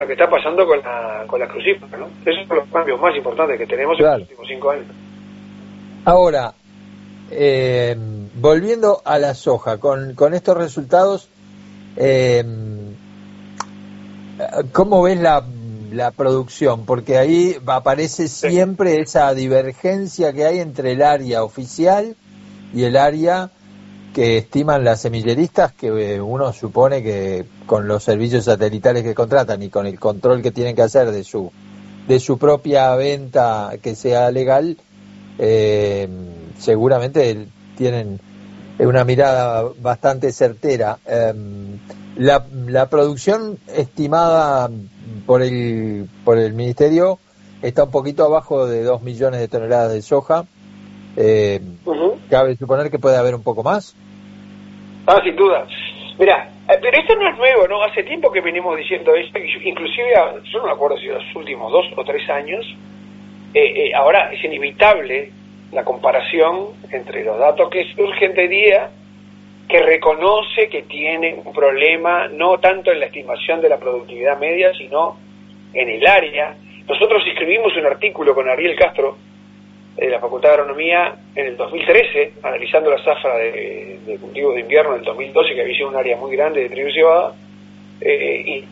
lo que está pasando con la crucífera, ¿no? Esos son los cambios más importantes que tenemos en los últimos 5 años. Ahora, volviendo a la soja, con estos resultados, ¿cómo ves la producción? Porque ahí aparece siempre esa divergencia que hay entre el área oficial y el área que estiman las semilleristas, que uno supone que con los servicios satelitales que contratan y con el control que tienen que hacer de su propia venta que sea legal, seguramente tienen una mirada bastante certera. La producción estimada por el Ministerio está un poquito abajo de 2 millones de toneladas de soja. ¿Cabe suponer que puede haber un poco más? Sin duda. Mira, pero esto no es nuevo, ¿no? Hace tiempo que venimos diciendo esto, inclusive, yo no me acuerdo si los últimos 2 o 3 años, ahora es inevitable la comparación entre los datos que surgen de día, que reconoce que tiene un problema no tanto en la estimación de la productividad media, sino en el área. Nosotros escribimos un artículo con Ariel Castro de la Facultad de Agronomía en el 2013, analizando la zafra de cultivos de invierno del 2012, que había sido un área muy grande de trigo y cebada, y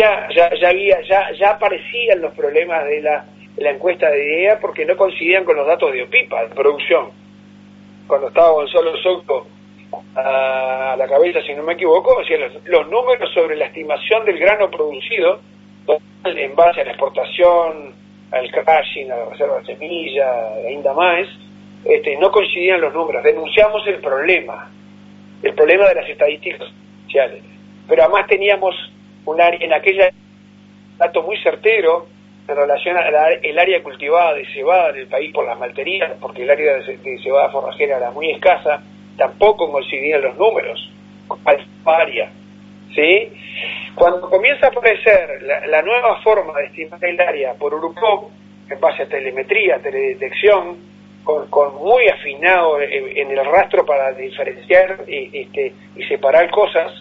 ya aparecían los problemas de la encuesta de IDEA porque no coincidían con los datos de OPIPA, de producción. Cuando estaba Gonzalo Souto a la cabeza, si no me equivoco, hacía los números sobre la estimación del grano producido en base a la exportación, al crashing, a la reserva de semilla, ainda más, no coincidían los números. Denunciamos el problema de las estadísticas sociales. Pero además teníamos en aquella dato muy certero en relación al área cultivada de cebada en el país por las malterías, porque el área de cebada forrajera era muy escasa, tampoco coincidían los números con área, ¿sí? Cuando comienza a aparecer la nueva forma de estimar el área por Urupop, en base a telemetría, teledetección, con muy afinado en el rastro para diferenciar y separar cosas,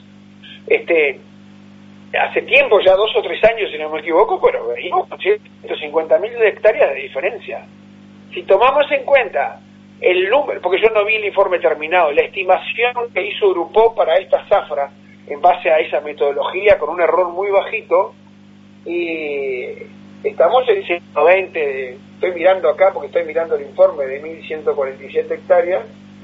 hace tiempo, ya 2 o 3 años si no me equivoco, pero veíamos 150.000 hectáreas de diferencia. Si tomamos en cuenta el número, porque yo no vi el informe terminado, la estimación que hizo Urupop para esta zafra en base a esa metodología con un error muy bajito, y estamos en 120, estoy mirando acá porque estoy mirando el informe de 1.147 hectáreas,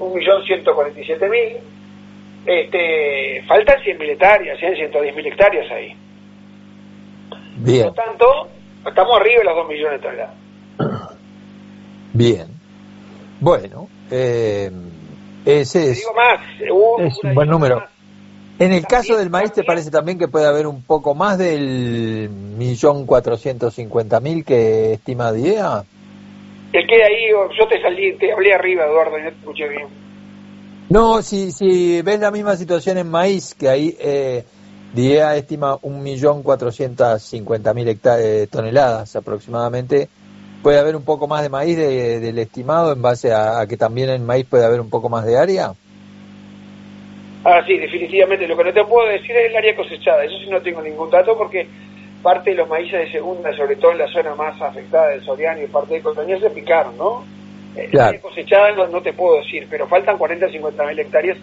1.147.000, faltan 100.000 hectáreas, 110.000 hectáreas ahí. Bien. Por lo tanto, estamos arriba de los 2 millones de toneladas. Bien. Bueno, ese es un buen número. Más. En el caso del maíz, ¿te parece también que puede haber un poco más del 1.450.000 que estima DIEA? El que ahí, yo te hablé arriba, Eduardo, y no te escuché bien. No, si ves la misma situación en maíz, que ahí DIEA estima 1.450.000 toneladas aproximadamente, ¿puede haber un poco más de maíz del estimado en base a que también en maíz puede haber un poco más de área? Sí, definitivamente. Lo que no te puedo decir es el área cosechada. Eso sí no tengo ningún dato porque parte de los maíces de segunda, sobre todo en la zona más afectada del Soriano y parte de Cotoña, se picaron, ¿no? Claro. El área cosechada no te puedo decir, pero faltan 40-50.000 hectáreas.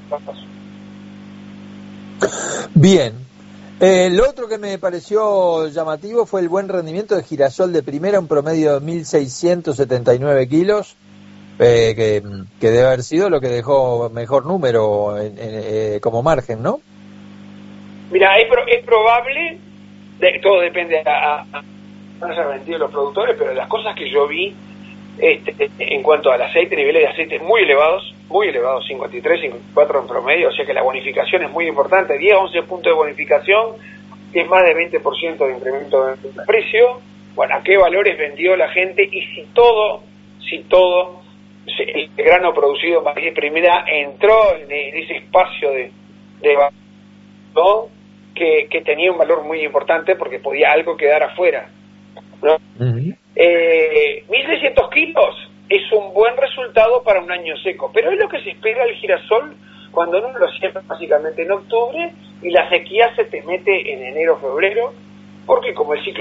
Bien. Lo otro que me pareció llamativo fue el buen rendimiento de girasol de primera, un promedio de 1.679 kilos. Que debe haber sido lo que dejó mejor número como margen, ¿no? Mira, es probable, todo depende no se han vendido los productores, pero las cosas que yo vi en cuanto al aceite, niveles de aceite muy elevados, 53, 54 en promedio, o sea que la bonificación es muy importante, 10, 11 puntos de bonificación, es más de 20% de incremento de precio. Bueno, ¿a qué valores vendió la gente? Y si todo el grano producido en maíz de primera entró en ese espacio de ¿no? que tenía un valor muy importante porque podía algo quedar afuera, ¿no? 1.600 kilos es un buen resultado para un año seco, pero es lo que se espera del girasol cuando uno lo siembra básicamente en octubre y la sequía se te mete en enero, febrero, porque como el ciclo